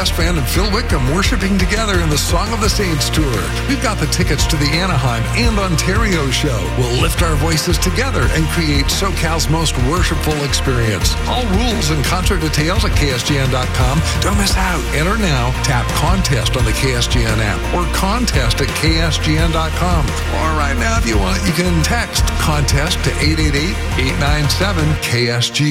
Best Band and Phil Wickham worshiping together in the Song of the Saints tour. We've got the tickets to the Anaheim and Ontario show. We'll lift our voices together and create SoCal's most worshipful experience. All rules and concert details at KSGN.com. Don't miss out. Enter now. Tap contest on the KSGN app or contest at KSGN.com. Or right now, if you want, you can text contest to 888-897-KSGN.